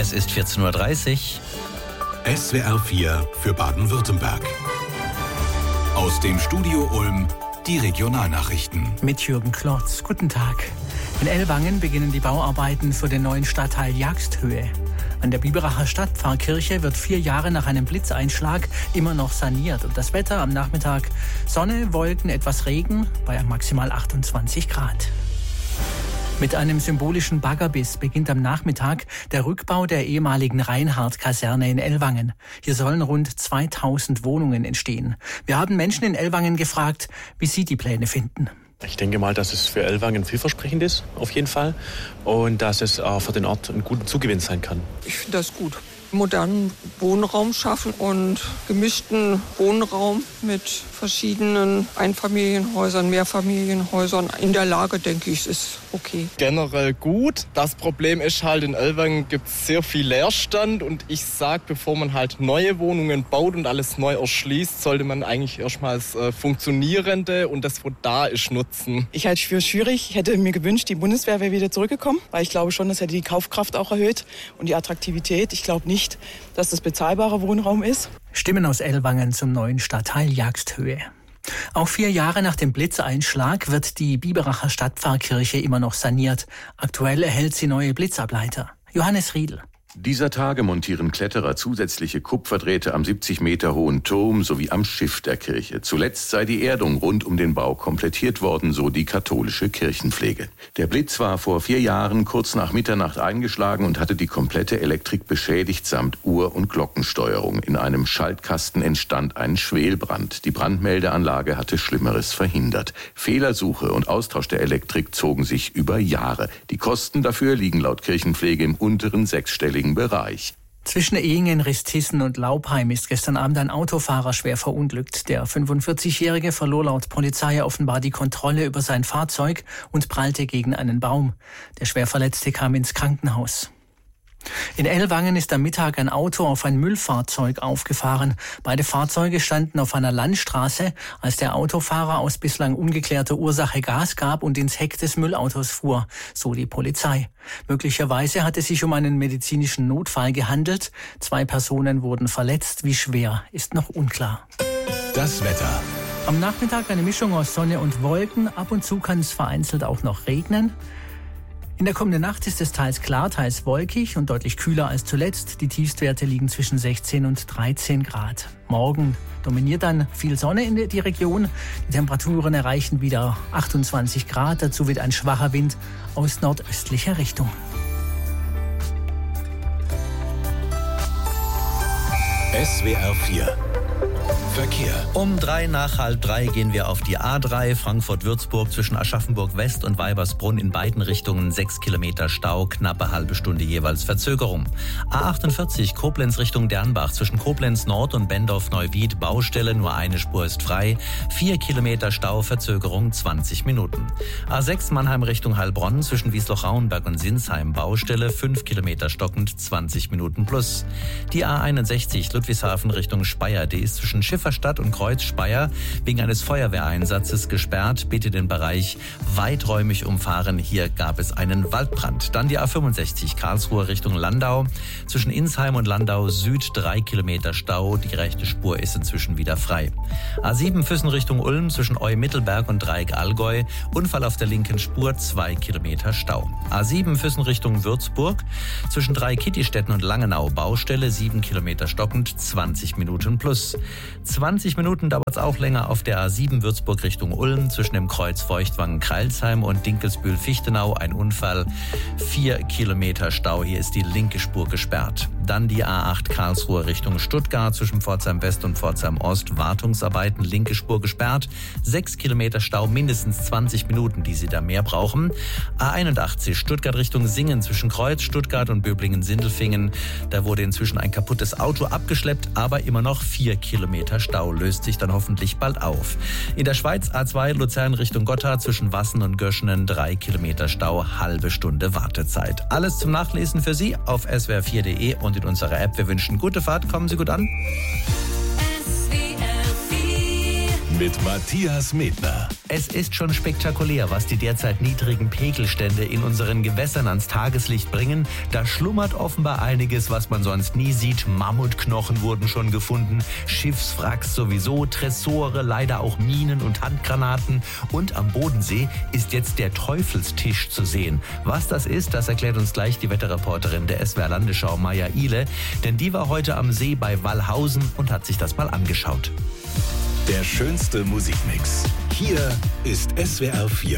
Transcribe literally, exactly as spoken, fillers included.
Es ist vierzehn Uhr dreißig. S W R vier für Baden-Württemberg. Aus dem Studio Ulm die Regionalnachrichten. Mit Jürgen Klotz. Guten Tag. In Ellwangen beginnen die Bauarbeiten für den neuen Stadtteil Jagsthöhe. An der Biberacher Stadtpfarrkirche wird vier Jahre nach einem Blitzeinschlag immer noch saniert. Und das Wetter am Nachmittag: Sonne, Wolken, etwas Regen bei maximal achtundzwanzig Grad. Mit einem symbolischen Baggerbiss beginnt am Nachmittag der Rückbau der ehemaligen Reinhardt-Kaserne in Ellwangen. Hier sollen rund zweitausend Wohnungen entstehen. Wir haben Menschen in Ellwangen gefragt, wie sie die Pläne finden. Ich denke mal, dass es für Ellwangen vielversprechend ist, auf jeden Fall. Und dass es auch für den Ort ein guter Zugewinn sein kann. Ich finde das gut. Modernen Wohnraum schaffen und gemischten Wohnraum mit verschiedenen Einfamilienhäusern, Mehrfamilienhäusern. In der Lage, denke ich, ist okay. Generell gut. Das Problem ist halt, in Ellwangen gibt es sehr viel Leerstand. Und ich sage, bevor man halt neue Wohnungen baut und alles neu erschließt, sollte man eigentlich erstmals äh, funktionierende und das, was da ist, nutzen. Ich halte es für schwierig. Ich hätte mir gewünscht, die Bundeswehr wäre wieder zurückgekommen. Weil ich glaube schon, das hätte die Kaufkraft auch erhöht und die Attraktivität. Ich glaube nicht, dass das bezahlbarer Wohnraum ist. Stimmen aus Ellwangen zum neuen Stadtteil Jagsthöhe. Auch vier Jahre nach dem Blitzeinschlag wird die Biberacher Stadtpfarrkirche immer noch saniert. Aktuell erhält sie neue Blitzableiter. Johannes Riedl. Dieser Tage montieren Kletterer zusätzliche Kupferdrähte am siebzig Meter hohen Turm sowie am Schiff der Kirche. Zuletzt sei die Erdung rund um den Bau komplettiert worden, so die katholische Kirchenpflege. Der Blitz war vor vier Jahren kurz nach Mitternacht eingeschlagen und hatte die komplette Elektrik beschädigt samt Uhr- und Glockensteuerung. In einem Schaltkasten entstand ein Schwelbrand. Die Brandmeldeanlage hatte Schlimmeres verhindert. Fehlersuche und Austausch der Elektrik zogen sich über Jahre. Die Kosten dafür liegen laut Kirchenpflege im unteren sechsstelligen Bereich. Zwischen Ehingen, Ristissen und Laupheim ist gestern Abend ein Autofahrer schwer verunglückt. Der fünfundvierzigjährige verlor laut Polizei offenbar die Kontrolle über sein Fahrzeug und prallte gegen einen Baum. Der Schwerverletzte kam ins Krankenhaus. In Ellwangen ist am Mittag ein Auto auf ein Müllfahrzeug aufgefahren. Beide Fahrzeuge standen auf einer Landstraße, als der Autofahrer aus bislang ungeklärter Ursache Gas gab und ins Heck des Müllautos fuhr, so die Polizei. Möglicherweise hat es sich um einen medizinischen Notfall gehandelt. Zwei Personen wurden verletzt. Wie schwer, ist noch unklar. Das Wetter. Am Nachmittag eine Mischung aus Sonne und Wolken. Ab und zu kann es vereinzelt auch noch regnen. In der kommenden Nacht ist es teils klar, teils wolkig und deutlich kühler als zuletzt. Die Tiefstwerte liegen zwischen sechzehn und dreizehn Grad. Morgen dominiert dann viel Sonne in die Region. Die Temperaturen erreichen wieder achtundzwanzig Grad. Dazu wird ein schwacher Wind aus nordöstlicher Richtung. S W R vier Verkehr. Um drei nach halb drei gehen wir auf die A drei Frankfurt-Würzburg zwischen Aschaffenburg West und Weibersbrunn in beiden Richtungen sechs Kilometer Stau, knappe halbe Stunde jeweils Verzögerung. A achtundvierzig Koblenz Richtung Dernbach zwischen Koblenz Nord und Bendorf-Neuwied Baustelle, nur eine Spur ist frei, vier Kilometer Stau, Verzögerung zwanzig Minuten. A sechs Mannheim Richtung Heilbronn zwischen Wiesloch-Rauenberg und Sinsheim Baustelle, fünf Kilometer stockend, zwanzig Minuten plus. Die A einundsechzig Ludwigshafen Richtung Speyer, die ist zwischen Schifferstadt und Kreuz Speyer wegen eines Feuerwehreinsatzes gesperrt. Bitte den Bereich weiträumig umfahren. Hier gab es einen Waldbrand. Dann die A fünfundsechzig Karlsruhe Richtung Landau. Zwischen Insheim und Landau Süd drei Kilometer Stau. Die rechte Spur ist inzwischen wieder frei. A sieben Füssen Richtung Ulm zwischen Eu-Mittelberg und Dreieck Allgäu. Unfall auf der linken Spur, zwei Kilometer Stau. A sieben Füssen Richtung Würzburg. Zwischen Drei-Kittistetten und Langenau Baustelle, sieben Kilometer stockend, zwanzig Minuten plus. zwanzig Minuten dauert es auch länger auf der A sieben Würzburg Richtung Ulm zwischen dem Kreuz Feuchtwangen-Kreilsheim und Dinkelsbühl-Fichtenau. Ein Unfall, vier Kilometer Stau. Hier ist die linke Spur gesperrt. Dann die A acht Karlsruhe Richtung Stuttgart zwischen Pforzheim West und Pforzheim Ost. Wartungsarbeiten, linke Spur gesperrt. sechs Kilometer Stau, mindestens zwanzig Minuten, die Sie da mehr brauchen. A einundachtzig Stuttgart Richtung Singen zwischen Kreuz Stuttgart und Böblingen-Sindelfingen. Da wurde inzwischen ein kaputtes Auto abgeschleppt, aber immer noch vier Kilometer Stau, löst sich dann hoffentlich bald auf. In der Schweiz A zwei Luzern Richtung Gotthard zwischen Wassen und Göschenen drei Kilometer Stau, halbe Stunde Wartezeit. Alles zum Nachlesen für Sie auf S W R vier Punkt de und in unserer App. Wir wünschen gute Fahrt, kommen Sie gut an. mit Matthias Medner. Es ist schon spektakulär, was die derzeit niedrigen Pegelstände in unseren Gewässern ans Tageslicht bringen. Da schlummert offenbar einiges, was man sonst nie sieht. Mammutknochen wurden schon gefunden, Schiffswracks sowieso, Tresore, leider auch Minen und Handgranaten. Und am Bodensee ist jetzt der Teufelstisch zu sehen. Was das ist, das erklärt uns gleich die Wetterreporterin der S W R Landesschau, Maja Ihle. Denn die war heute am See bei Wallhausen und hat sich das mal angeschaut. Der schönste Musikmix. Hier ist S W R vier.